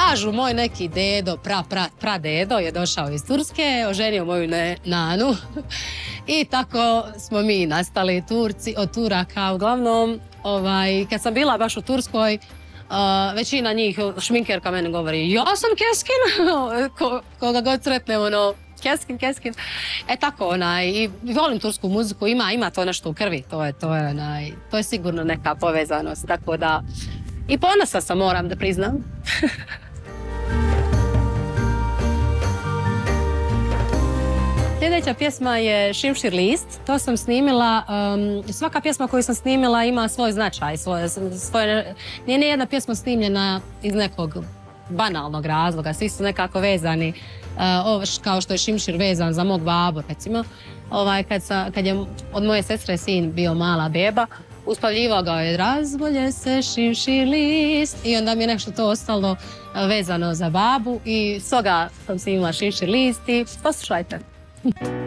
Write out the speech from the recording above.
Kažu, moj neki dedo, pradedo je došao iz Turske, oženio moju nanu i tako smo mi nastali Turci od Turaka. Uglavnom, kad sam bila baš u Turskoj, većina njih, šminkerka meni govori, ja sam Keskin, koga god sretne, ono, Keskin. Tako, i volim tursku muziku, ima to nešto u krvi, to je sigurno neka povezanost, tako da, i ponosna sam, moram da priznam. Sljedeća pjesma je Šimšir list. To sam snimila, svaka pjesma koju sam snimila ima svoj značaj, nije nijedna pjesma snimljena iz nekog banalnog razloga, svi su nekako vezani, kao što je Šimšir vezan za mog babu, recimo. Kad je od moje sestre sin bio mala beba, uspavljivao ga je razbolje se šimšir list i onda mi je nešto to ostalo vezano za babu i stoga sam snimila Šimšir list i poslušajte.